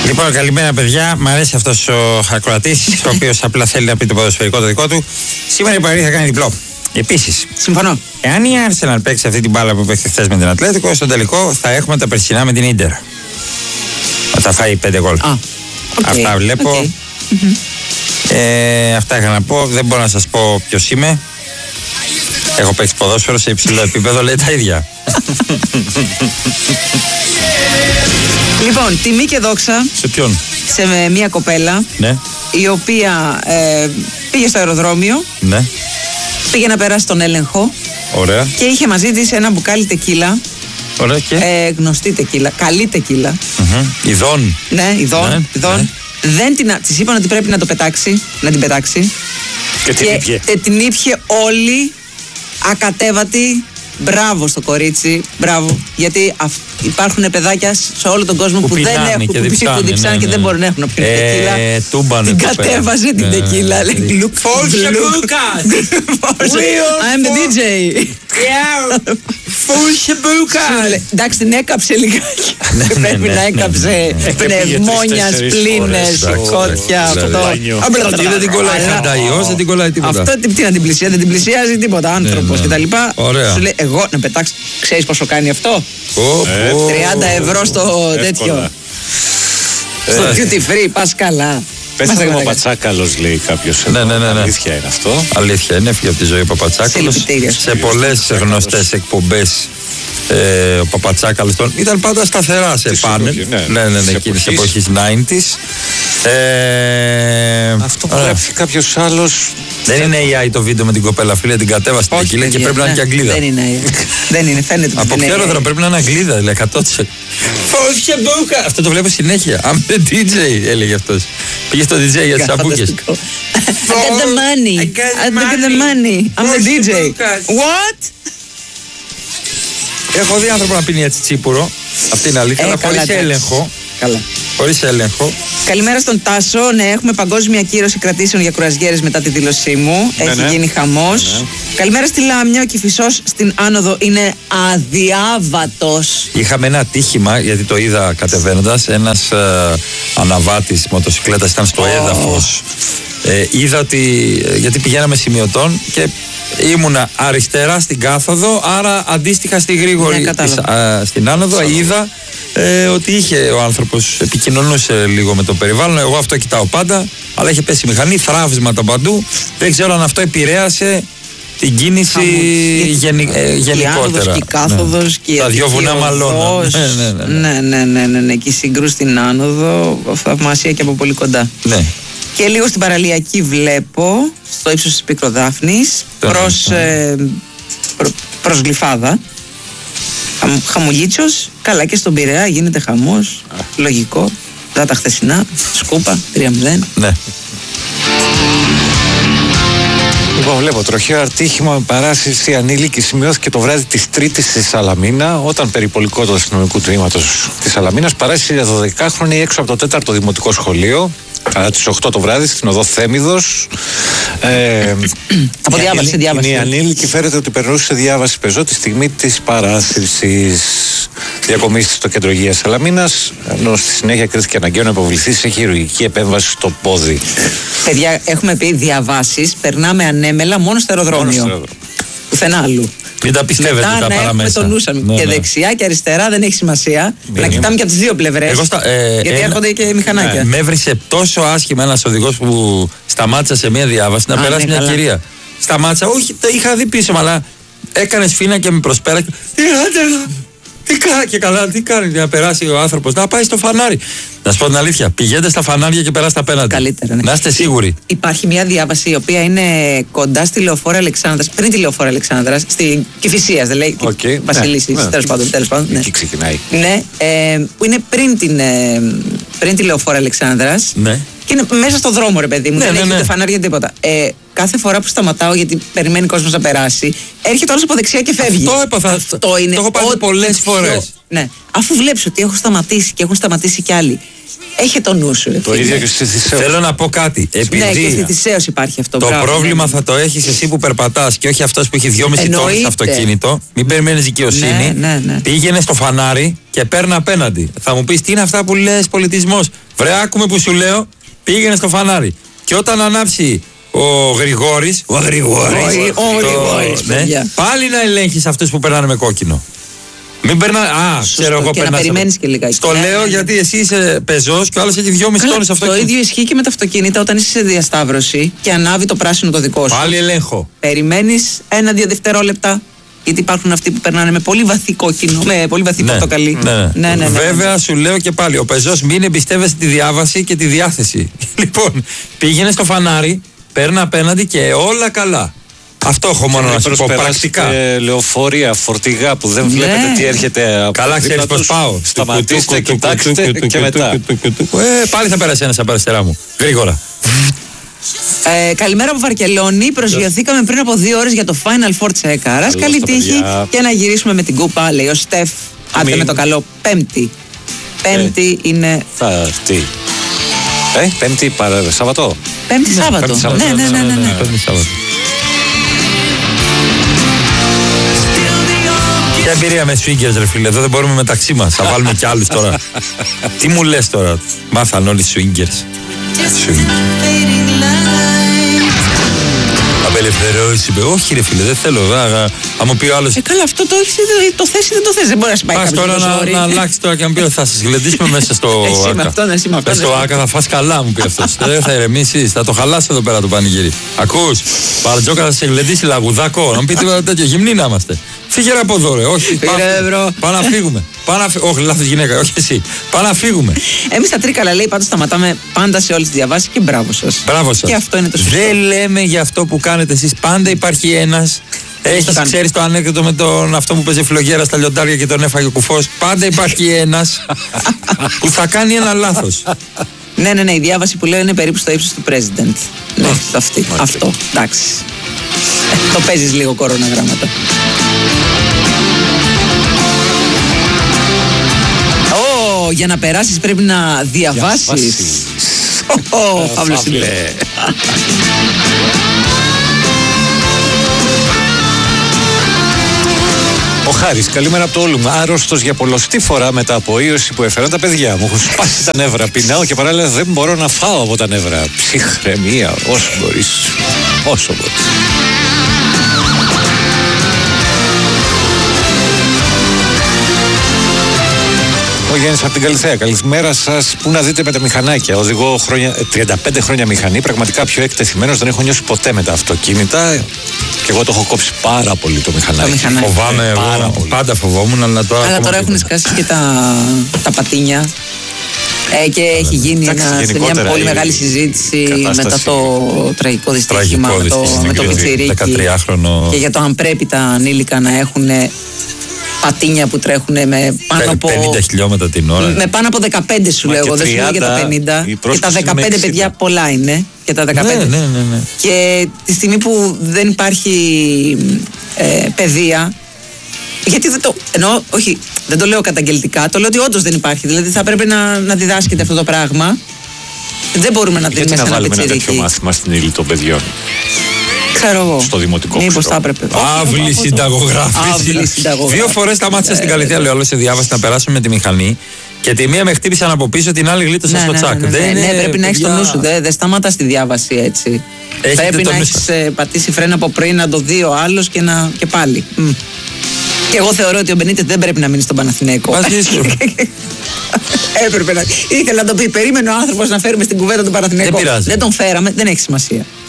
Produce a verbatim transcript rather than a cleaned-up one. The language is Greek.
Λοιπόν, καλημέρα παιδιά. Μ' αρέσει αυτός ο ακροατής, ο οποίος απλά θέλει να πει το ποδοσφαιρικό το δικό του. Σήμερα η Παρί θα κάνει διπλό. Επίσης, συμφωνώ. Εάν η Arsenal παίξει αυτή την μπάλα που παίξει χθες με την Ατλέτικο, στο τελικό θα έχουμε τα περσινά με την Ίντερ. Θα φάει πέντε γκολ. Ah, okay. Αυτά βλέπω. Okay. Ε, αυτά είχα να πω. Δεν μπορώ να σας πω ποιος είμαι. Έχω παίξει ποδόσφαιρο σε υψηλό επίπεδο, λέει τα ίδια. Λοιπόν, τιμή και δόξα. Σε ποιον? Σε μια κοπέλα. Ναι. Η οποία ε, πήγε στο αεροδρόμιο. Ναι. Πήγε να περάσει τον έλεγχο. Ωραία. Και είχε μαζί της ένα μπουκάλι τεκίλα. Ωραία και. Ε, γνωστή τεκίλα. Καλή τεκίλα. Mm-hmm. Ειδών. Ναι, ειδών. Ναι, ειδών. ναι. Δεν την, της είπαν ότι πρέπει να το πετάξει. Να την πετάξει. Και, και την ήπιε. Και την ήπιε όλη ακατέβατη. Μπράβο στο κορίτσι, μπράβο. Γιατί αυ... υπάρχουν παιδάκια σε όλο τον κόσμο που, που δεν έχουν, και που διψάνε ναι, ναι, ναι. και δεν μπορούν να έχουν να πιούν ε, τεκίλα. Την κατέβαζε την τεκίλα. Φόλσε μπούκας! I'm the ντι τζέι. Φόλσε μπούκας! Εντάξει, την έκαψε λιγάκι. Πρέπει να έκαψε πνευμόνια, σπλήνες, κότια, αυτό. Δεν την κολλάει χανταϊός, δεν την κολλάει τίποτα. Αυτό τι να την πλησιάζει, δεν την πλησιάζει τίποτα. Άνθρωπος κτλ. Σου λέει, εγώ να πετάξω. Ξέρεις πόσο κάνει αυτό? τριάντα ευρώ στο τέτοιο. Στο duty free, πας καλά. Πέστε ο Παπατσάκαλος, λέει κάποιος. Ναι, ναι, ναι, ναι. Αλήθεια είναι αυτό. Αλήθεια είναι, έφυγε από τη ζωή ο Παπατσάκαλος. Σε πολλές γνωστές εκπομπές ε, ο Παπατσάκαλος τον... ήταν πάντα σταθερά σε πάνελ. Ναι, ναι, ναι, ναι, εκείνη της εποχής ενενήντα. Ε, αυτό που γράφει κάποιος άλλος. Δεν είναι έι άι το βίντεο με την κοπέλα, φίλε, την κατέβασε την τεκίλα και πρέπει να είναι και Αγγλίδα. Δεν είναι έι άι. Δεν είναι, φαίνεται. Από ποιο αεροδρόμιο πρέπει να είναι Αγγλίδα, δηλαδή εκατό τοις εκατό. Φώσια μπούκα! Αυτό το βλέπω συνέχεια. I'm the ντι τζέι, έλεγε αυτός. Πήγε στο ντι τζέι για τις αμπούκες. I got the money. I got the money. I'm the ντι τζέι. What? Έχω δει άνθρωπο να πίνει έτσι τσίπουρο. Αυτή είναι αλήθεια, αλλά χωρίς έλεγχο. Καλά. Χωρίς έλεγχο. Καλημέρα στον Τάσο. Ναι, έχουμε παγκόσμια κύρωση κρατήσεων για κουραζιέρες μετά τη δήλωσή μου. Ναι, Έχει ναι. γίνει χαμός. Ναι, ναι. Καλημέρα στη Λάμια. Ο Κηφισός στην άνοδο είναι αδιάβατος. Είχαμε ένα ατύχημα, γιατί το είδα κατεβαίνοντας. Ένας ε, αναβάτης μοτοσυκλέτας ήταν στο oh. έδαφος. Ε, είδα ότι, γιατί πηγαίναμε σημειωτών και ήμουνα αριστερά στην κάθοδο, άρα αντίστοιχα στη γρήγορη ναι, της, α, στην άνοδο. Σαλό. Είδα ε, ότι είχε ο άνθρωπος, επικοινωνούσε λίγο με το περιβάλλον. Εγώ αυτό κοιτάω πάντα, αλλά είχε πέσει η μηχανή, θράβσματα παντού. Δεν ξέρω αν αυτό επηρέασε την κίνηση γενι, ε, γενικότερα. Και η κάθοδος ναι. και η τα δυο βουνά μαλώνα. Ναι, ναι, ναι. ναι, ναι, ναι, ναι, ναι. Και η συγκρούση στην άνοδο, θαυμασία και από πολύ κοντά. Ναι. Και λίγο στην παραλιακή βλέπω, στο ύψος της Πικροδάφνης, προς, ε, προ, προς Γλυφάδα. Χαμ, χαμουλίτσος, καλά και στον Πειραιά γίνεται χαμός, Α. λογικό. Τα τα χθεσινά, σκούπα, τρία μηδέν. Ναι. Λοιπόν, βλέπω τροχαίο ατύχημα με παράσυρση ανήλικη σημειώθηκε το βράδυ της Τρίτης στη Σαλαμίνα, όταν περιπολικό του αστυνομικού τμήματος της Σαλαμίνας παράσυρε δωδεκάχρονη έξω από το τέταρτο δημοτικό σχολείο. Κατά τις οκτώ το βράδυ στην οδό Θέμιδος. Ε, από διάβαση, διάβαση. Η ανήλικη φέρεται ότι περνούσε διάβαση πεζό τη στιγμή της παράσυρσης. Διακομίστηκε στο κέντρο υγείας Σαλαμίνας, ενώ στη συνέχεια κρίθηκε αναγκαίο να υποβληθεί σε χειρουργική επέμβαση στο πόδι. Παιδιά, έχουμε πει διαβάσεις, περνάμε ανέμελα μόνο στο αεροδρόμιο. Πουθενά αλλού. Μην τα πιστεύετε τα παραμέσα. Το νου ναι, και ναι. δεξιά και αριστερά δεν έχει σημασία. Ναι, να κοιτάμε και από τις δύο πλευρές. Ε, γιατί ένα, έρχονται και μηχανάκια. Ναι. Με έβρισε τόσο άσχημα ένας οδηγός που σταμάτησε σε μία διάβαση να Α, περάσει ναι, μια καλά. κυρία. Σταμάτησα, όχι, το είχα δει πίσω, αλλά έκανε σφίνα και με προσπέρασε. Τι άντε, τι κάνει και καλά, τι κάνει να περάσει ο άνθρωπος, να πάει στο φανάρι. Να σου πω την αλήθεια, πηγαίνετε στα φανάρια και περάστε απέναντι. Καλύτερα, ναι. Να είστε σίγουροι. Υπάρχει μια διάβαση η οποία είναι κοντά στη Λεωφόρο Αλεξάνδρας, πριν τη Λεωφόρο Αλεξάνδρας, στην Κηφισίας, δεν λέει. Okay. Βασιλίσσης, ναι. τέλος πάντων. Τέλος πάντων ναι. Εκεί ξεκινάει. Ναι, ε, που είναι πριν, την, ε, πριν τη Λεωφόρο Αλεξάνδρας. Ναι. Και είναι μέσα στο δρόμο, ρε παιδί μου. Ναι, δεν ναι, έχει ναι. ούτε φανάρια τίποτα. Ε, κάθε φορά που σταματάω, γιατί περιμένει κόσμο να περάσει, έρχεται όλος από δεξιά και φεύγει. Αυτό έπαθα. Αυτό είναι. Το έχω πάρει πολλές φορές. Ναι. Αφού βλέπεις ότι έχω σταματήσει και έχουν σταματήσει κι άλλοι, έχει το νου σου. Το ίδιο και στη Θησέως. Θέλω να πω κάτι. Επειδή ναι, και στη Θησέως υπάρχει αυτό. Το μπράβο, πρόβλημα ναι. θα το έχεις εσύ που περπατάς και όχι αυτός που έχει δυόμισι τόνους στο αυτοκίνητο. Μην περιμένεις δικαιοσύνη. Ναι, ναι, ναι. Πήγαινε στο φανάρι και παίρνε απέναντι. Θα μου πεις τι είναι αυτά που λες πολιτισμός. Βρε, άκουμε που σου λέω. Πήγαινε στο φανάρι. Και όταν ανάψει ο Γρηγόρης. Ο Γρηγόρης. Ο Γρηγόρης. Πάλι να ελέγχεις αυτούς που περνάνε με κόκκινο. Μην περνά. Α, Σωστό, ξέρω εγώ και να περιμένεις και λιγάκι. Στο ναι, λέω ναι, ναι. γιατί εσύ είσαι πεζός και ο άλλος έχει δυόμισι τόνους αυτό. Το ίδιο ισχύει και με τα αυτοκίνητα όταν είσαι σε διασταύρωση και ανάβει το πράσινο το δικό σου. Πάλι ελέγχω. Περιμένεις ένα-δύο δευτερόλεπτα. Γιατί υπάρχουν αυτοί που περνάνε με πολύ βαθύ κόκκινο, με πολύ βαθύ ναι, πορτοκαλί. Ναι, ναι. Ναι, ναι, ναι, Βέβαια, ναι. σου λέω και πάλι, ο πεζός μην εμπιστεύεσαι τη διάβαση και τη διάθεση. Λοιπόν, πήγαινε στο φανάρι, παίρνει απέναντι και όλα καλά. Αυτό έχω μόνο να σου πω πρακτικά. Λεωφορεία, φορτηγά που δεν Ναι. βλέπετε τι έρχεται από Καλά, ξέρεις πώς πάω. Σταματήστε, κοιτάξτε και μετά. Ε, πάλι θα πέρασε ένας από αριστερά μου. Γρήγορα. Ε, καλημέρα από Βαρκελόνη. Προσγειωθήκαμε πριν από δύο ώρες για το Final Four Τσεκάρας. Καλώς Καλή τα τύχη παιδιά. και να γυρίσουμε με την κούπα, λέει ο Στεφ. Άντε Μην. με το καλό. Πέμπτη. Πέμπτη είναι. Θα, τι. Ε, Πέμπτη παρα... Σαββατό. Πέμπτη Σάββατο. Πέμπτη Σάββατο. Ναι, ναι, ναι, ναι, ναι. Πέμπτη Σάββατο. Ποια εμπειρία με swingers ρε φίλε, εδώ δεν μπορούμε μεταξύ μας. Θα βάλουμε κι άλλους τώρα. Τι μου λες τώρα, μάθαν όλοι swingers. Απελευθερώσει. Όχι ρε φίλε, δεν θέλω. Αν μου πει ο άλλος. Ε, καλά, αυτό το, έχεις, το θες ή δεν το θες. Δεν μπορεί να σου πάει Πας κάποιος τώρα με το να, ζόρι. να αλλάξει τώρα και να μου πει θα σας γλεντήσουμε μέσα στο Εσύ με άκα. αυτόν, εσύ με αυτόν, Μες στο εσύ. άκα θα φας καλά μου πει αυτός. Δεν θα ηρεμήσεις, θα το χαλάσει εδώ πέρα το πανηγύρι. Ακούς, Παρατζόκα θα σε γλεντήσει λαγουδάκο. Να μου πει τίποτα τέτοιο, γυμνή να είμαστε. Φύγε ρε από εδώ ρε, όχι. Πάμε να φύγουμε. Όχι, λάθος γυναίκα, όχι εσύ. Πάμε να φύγουμε. Εμείς τα Τρίκαλα, λέει, πάντως σταματάμε πάντα σε όλες τις διαβάσεις και μπράβο σας. Μπράβο σας. Και αυτό είναι το σωστό. Δεν λέμε για αυτό που κάνετε εσείς. Πάντα υπάρχει ένας. Έχεις, κάνουμε. ξέρεις το ανέκδοτο με τον αυτό που παίζει φλογέρα στα λιοντάρια και τον έφαγε ο κουφός. Πάντα υπάρχει ένας που θα κάνει ένα λάθος. Ναι, ναι, ναι, η διάβαση που λέω είναι περίπου στο ύψος του president. Ναι, στο αυτή. Αυτό, εντάξει. Ε, το παίζεις λίγο κορώνα γράμματα. Ω, για να περάσεις πρέπει να διαβάσεις. Ω, Παύλος είναι. Ο Χάρης, καλημέρα από το Όλουμ. Άρρωστος για πολλωστή φορά μετά από ίωση που έφεραν τα παιδιά μου. Έχουν σπάσει τα νεύρα. Πεινάω και παράλληλα δεν μπορώ να φάω από τα νεύρα. Ψυχραιμία, όσο μπορείς. Όσο μπορείς. Ο Γιάννης από την Καλυθέα. Καλημέρα σας. Πού να δείτε με τα μηχανάκια. Οδηγώ χρόνια, τριάντα πέντε χρόνια μηχανή. Πραγματικά πιο εκτεθειμένος δεν έχω νιώσει ποτέ με τα αυτοκίνητα. Και εγώ το έχω κόψει πάρα πολύ το μηχανάκι. Το μηχανάκι. Φοβάμαι Πάρα εγώ. πολύ. Πάντα φοβόμουν, αλλά τώρα. Αλλά ακόμα τώρα πιο έχουν πολύ. σκάσει και τα, τα πατίνια. Ε, και έχει γίνει Εντάξει, ένα, σε μια γενικότερα πολύ η μεγάλη συζήτηση κατάσταση. μετά το τραγικό δυστύχημα Τραγικό με το, δυστύχημα με το και πιτσιρίκι. δεκατριάχρονο. Και για το αν πρέπει τα ανήλικα να έχουν πατίνια που τρέχουν με πάνω από. πενήντα χιλιόμετρα την ώρα. Με πάνω από δεκαπέντε σου Μα λέω και εγώ, δεν σου λέω για τα τριάντα, πενήντα. η Και τα πρόσκληση είναι δεκαπέντε εξήντα. παιδιά πολλά είναι. Και τα δεκαπέντε. Ναι, ναι, ναι, ναι. Και τη στιγμή που δεν υπάρχει ε, παιδεία. Γιατί δεν το. Εννοώ, όχι, δεν το λέω καταγγελτικά, το λέω ότι όντως δεν υπάρχει. Δηλαδή θα πρέπει να, να διδάσκεται αυτό το πράγμα. Δεν μπορούμε να Γιατί δίνουμε να σε ένα βάλουμε ένα τέτοιο πιτσιρίκι. μάθημα στην ύλη των παιδιών. Ξέρω εγώ. Στο δημοτικό Μήπως ξέρω. θα έπρεπε. Αύλη Άβλη συνταγογράφηση. συνταγογράφηση. Δύο φορές σταμάτησα στην Καλυθέα, λέω, όλες σε διάβαση να περάσουμε με τη μηχανή. Και τη μία με χτύπησαν από πίσω, την άλλη γλίτωσα Ναι, στο ναι, τσάκ. ναι, ναι, Δεν ναι, είναι, πρέπει να έχει το παιδιά. νου σου. Δεν δεν σταματά τη διάβαση έτσι. Έχετε Πρέπει το να νου έχει σας. πατήσει φρένα από πριν, να το δει ο άλλο και, να... και πάλι. Μμ. Και εγώ θεωρώ ότι ο Μπενίτες δεν πρέπει να μείνει στον Παναθηναίκο. Μαζί σου. Έπρεπε να. Ήθελα να το πει. Περίμενε ο άνθρωπο να φέρουμε στην κουβέντα τον Παναθηναίκο. Δεν πειράζει. Δεν τον φέραμε, δεν έχει σημασία.